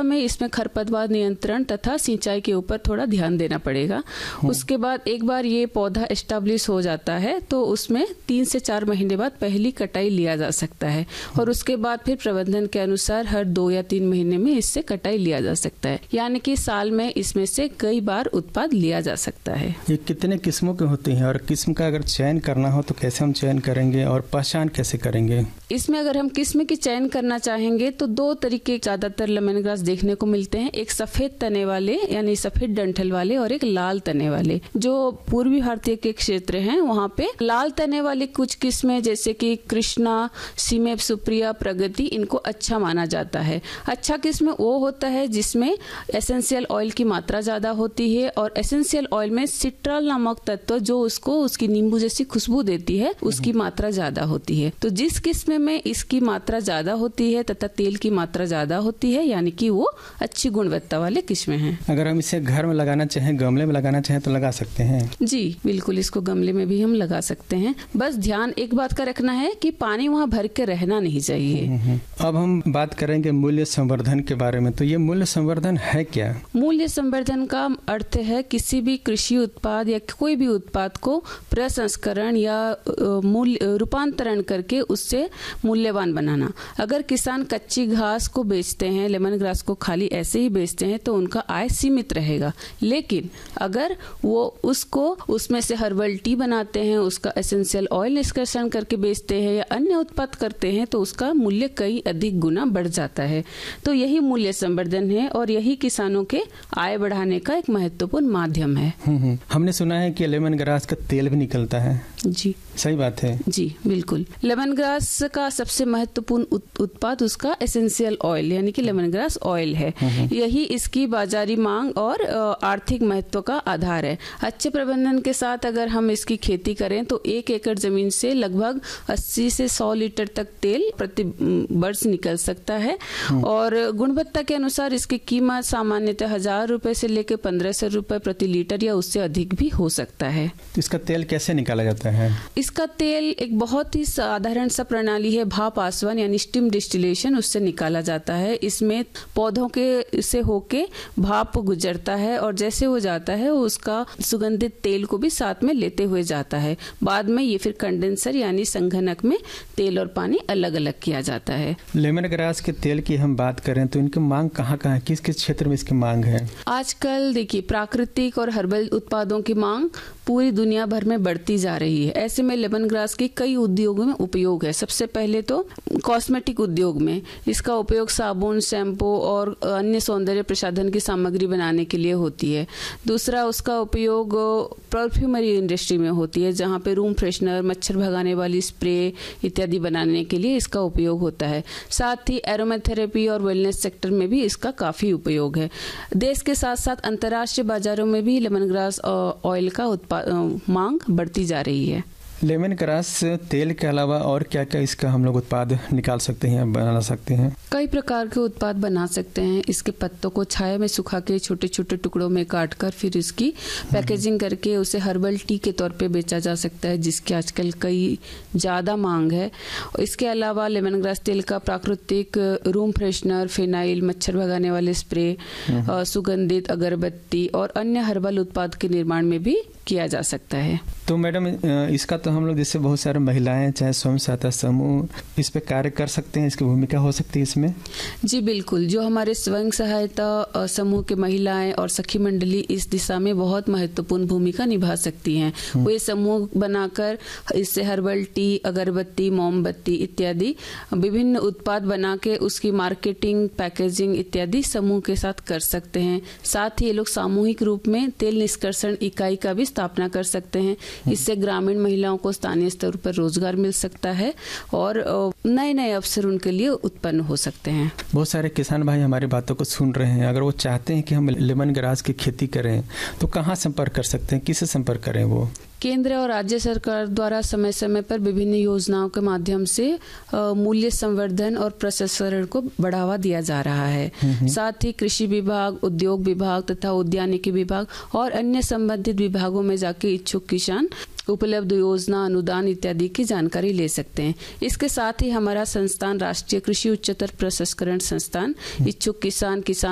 में इसमें खरपतवार नियंत्रण तथा सिंचाई के ऊपर थोड़ा ध्यान देना पड़ेगा। उसके बाद एक बार ये पौधा एस्टेब्लिश हो जाता है तो उसमें 3 से 4 महीने बाद पहली कटाई लिया जा सकता है और उसके बाद फिर प्रबंधन के अनुसार हर 2 या 3 महीने में इससे कटाई लिया जा सकता है, यानी कि साल में इसमें से कई बार उत्पाद लिया जा सकता है। ये कितने किस्मों के होते हैं और किस्म का अगर चयन करना हो तो कैसे हम चयन करेंगे और पहचान कैसे करेंगे? इसमें अगर हम किस्म की चयन करना चाहेंगे तो 2 तरीके ज्यादातर लेमन ग्रास देखने को मिलते हैं, एक सफेद तने वाले यानी सफेद डंठल वाले और एक लाल तने वाले। जो पूर्वी भारतीय के क्षेत्र हैं वहाँ पे लाल तने वाली कुछ किस्में जैसे कि कृष्णा, सीमेप सुप्रिया, प्रगति, इनको अच्छा माना जाता है। अच्छा किस्म वो होता है जिसमें एसेंशियल ऑयल की मात्रा ज्यादा होती है और एसेंशियल ऑयल में सिट्रल नामक तत्व जो उसको उसकी नींबू जैसी खुशबू देती है उसकी मात्रा ज्यादा होती है। तो जिस किस्म में इसकी मात्रा ज्यादा होती है तथा तेल की मात्रा ज्यादा होती है यानी कि वो अच्छी गुणवत्ता वाले किस्में हैं। अगर हम इसे घर में लगाना चाहें, गमले में लगाना चाहें तो लगा सकते हैं? जी बिल्कुल, इसको गमले में भी हम लगा सकते हैं। बस ध्यान एक बात का रखना है कि पानी वहाँ भर के रहना नहीं चाहिए। अब हम बात करेंगे मूल्य संवर्धन के बारे में। तो ये मूल्य संवर्धन है क्या? मूल्य संवर्धन का अर्थ है किसी भी कृषि उत्पाद या कोई भी उत्पाद को प्रसंस्करण या मूल्य रूपांतरण करके उससे मूल्यवान बनाना। अगर किसान कच्ची घास को बेचते हैं, लेमन ग्रास को खाली ऐसे ही बेचते हैं तो उनका आय सीमित रहेगा, लेकिन अगर वो उसको उसमें से हर्बल टी बनाते हैं, उसका एसेंशियल ऑयल निष्कर्षण करके बेचते हैं या अन्य उत्पाद करते हैं तो उसका मूल्य कई अधिक गुना बढ़ जाता है। तो यही मूल्य संवर्धन है और यही किसानों के आय बढ़ाने का एक महत्वपूर्ण माध्यम है। हमने सुना है कि लेमन ग्रास का तेल भी निकलता है। जी सही बात है? जी बिल्कुल। लेमन ग्रास का सबसे महत्वपूर्ण उत्पाद उसका एसेंशियल ऑयल यानी कि लेमन ग्रास ऑयल है। यही इसकी बाजारी मांग और आर्थिक महत्व का आधार है। अच्छे प्रबंधन के साथ अगर हम इसकी खेती करें तो 1 एकड़ जमीन से लगभग 80 से 100 लीटर तक तेल प्रति वर्ष निकल सकता है और गुणवत्ता के अनुसार इसकी कीमत सामान्यतः 1000 रुपए से लेकर 1500 रुपए प्रति लीटर या उससे अधिक भी हो सकता है। तो इसका तेल कैसे निकाला जाता है? इसका तेल एक बहुत ही साधारण सा प्रणाली है, भाप आसवन यानी स्टीम डिस्टिलेशन, उससे निकाला जाता है। इसमें पौधों के से होके भाप गुजरता है और जैसे वो जाता है उसका सुगंधित तेल को भी साथ में लेते हुए जाता है। बाद में ये फिर कंडेंसर यानी संघनक में तेल और पानी अलग अलग किया जाता है। लेमन ग्रास के तेल की हम बात करें तो इनकी मांग कहाँ कहाँ, किस किस क्षेत्र में इसकी मांग है? आजकल देखिए प्राकृतिक और हर्बल उत्पादों की मांग पूरी दुनिया भर में बढ़ती जा रही है। ऐसे में लेमन ग्रास के कई उद्योगों में उपयोग है। सबसे पहले तो कॉस्मेटिक उद्योग में इसका उपयोग साबुन, शैम्पू और अन्य सौंदर्य प्रसाधन की सामग्री बनाने के लिए होती है। दूसरा उसका उपयोग परफ्यूमरी इंडस्ट्री में होती है जहाँ पे रूम फ्रेशनर, मच्छर भगाने वाली स्प्रे इत्यादि बनाने के लिए इसका उपयोग होता है। साथ ही एरोमाथेरेपी और वेलनेस सेक्टर में भी इसका काफी उपयोग है। देश के साथ साथ अंतर्राष्ट्रीय बाजारों में भी लेमन ग्रास ऑयल का मांग बढ़ती जा रही है। लेमन ग्रास तेल के अलावा और क्या क्या इसका हम लोग उत्पाद निकाल सकते हैं, बना सकते हैं? कई प्रकार के उत्पाद बना सकते हैं। इसके पत्तों को छाया में सुखा के छोटे छोटे टुकड़ों में काट कर फिर इसकी पैकेजिंग करके उसे हर्बल टी के तौर पे बेचा जा सकता है, जिसकी आजकल कई ज़्यादा मांग है। इसके अलावा लेमन ग्रास तेल का प्राकृतिक रूम फ्रेशनर, फिनाइल, मच्छर भगाने वाले स्प्रे, सुगंधित अगरबत्ती और अन्य हर्बल उत्पाद के निर्माण में भी किया जा सकता है। तो मैडम इसका तो हम लोग जैसे बहुत सारे महिलाएं चाहे स्वयं सहायता समूह इस पे कार्य कर सकते हैं, इसकी भूमिका हो सकती है इसमें? जी बिल्कुल, जो हमारे स्वयं सहायता समूह के महिलाएं और सखी मंडली इस दिशा में बहुत महत्वपूर्ण भूमिका निभा सकती हैं। वो ये समूह बनाकर इससे हर्बल टी, अगरबत्ती, मोमबत्ती इत्यादि विभिन्न उत्पाद बना के उसकी मार्केटिंग, पैकेजिंग इत्यादि समूह के साथ कर सकते हैं। साथ ही ये लोग सामूहिक रूप में तेल निष्कर्षण इकाई का भी स्थापना कर सकते हैं। इससे ग्रामीण महिलाओं को स्थानीय स्तर पर रोजगार मिल सकता है और नए नए अवसर उनके लिए उत्पन्न हो सकते हैं। बहुत सारे किसान भाई हमारी बातों को सुन रहे हैं, अगर वो चाहते हैं कि हम लेमन ग्रास की खेती करें तो कहाँ संपर्क कर सकते हैं, किससे संपर्क करें? वो केंद्र और राज्य सरकार द्वारा समय समय पर विभिन्न योजनाओं के माध्यम से मूल्य संवर्धन और प्रसंस्करण को बढ़ावा दिया जा रहा है। साथ ही कृषि विभाग, उद्योग विभाग तथा उद्यानिकी विभाग और अन्य संबंधित विभागों में जाके इच्छुक किसान उपलब्ध योजना, अनुदान इत्यादि की जानकारी ले सकते हैं। इसके साथ ही हमारा संस्थान राष्ट्रीय कृषि उच्चतर प्रसंस्करण संस्थान इच्छुक किसान